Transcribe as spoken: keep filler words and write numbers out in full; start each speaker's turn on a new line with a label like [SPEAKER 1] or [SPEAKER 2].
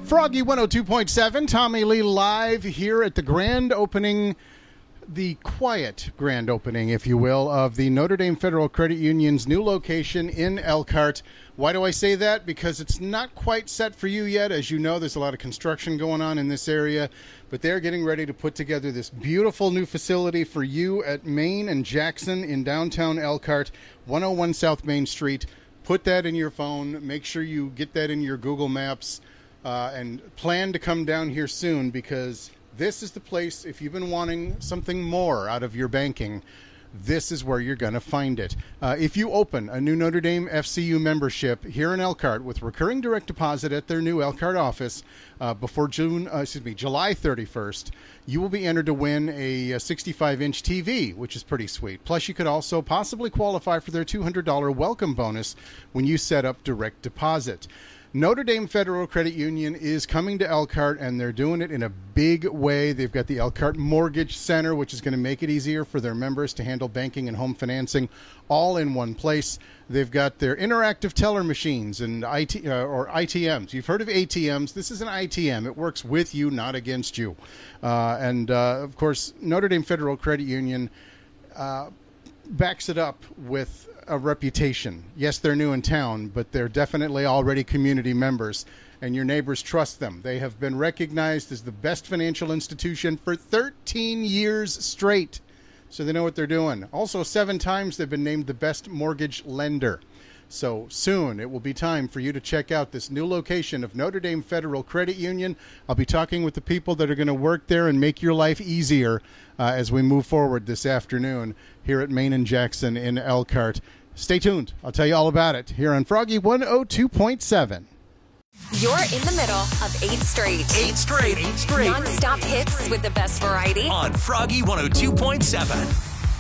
[SPEAKER 1] Froggy one oh two point seven, Tommy Lee live here at the grand opening, the quiet grand opening, if you will, of the Notre Dame Federal Credit Union's new location in Elkhart. Why do I say that? Because it's not quite set for you yet. As you know, there's a lot of construction going on in this area, but they're getting ready to put together this beautiful new facility for you at Main and Jackson in downtown Elkhart, one oh one South Main Street. Put that in your phone. Make sure you get that in your Google Maps. Uh, and plan to come down here soon, because this is the place, if you've been wanting something more out of your banking, this is where you're going to find it. Uh, if you open a new Notre Dame F C U membership here in Elkhart with recurring direct deposit at their new Elkhart office uh, before June, uh, excuse me, July thirty-first, you will be entered to win a sixty-five inch T V, which is pretty sweet. Plus, you could also possibly qualify for their two hundred dollars welcome bonus when you set up direct deposit. Notre Dame Federal Credit Union is coming to Elkhart, and they're doing it in a big way. They've got the Elkhart Mortgage Center, which is going to make it easier for their members to handle banking and home financing all in one place. They've got their interactive teller machines and I T, uh, or I T Ms. You've heard of A T Ms. This is an I T M. It works with you, not against you. Uh, and, uh, of course, Notre Dame Federal Credit Union uh, backs it up with a reputation. Yes, they're new in town, but they're definitely already community members, and your neighbors trust them. They have been recognized as the best financial institution for thirteen years straight, so they know what they're doing. Also, seven times they've been named the best mortgage lender. So soon it will be time for you to check out this new location of Notre Dame Federal Credit Union. I'll be talking with the people that are going to work there and make your life easier uh, as we move forward this afternoon here at Main and Jackson in Elkhart. Stay tuned. I'll tell you all about it here on Froggy one oh two point seven.
[SPEAKER 2] You're in the middle of eight straight.
[SPEAKER 3] Eight straight. Eight straight.
[SPEAKER 2] Non-stop hits with the best variety.
[SPEAKER 3] On Froggy one oh two point seven.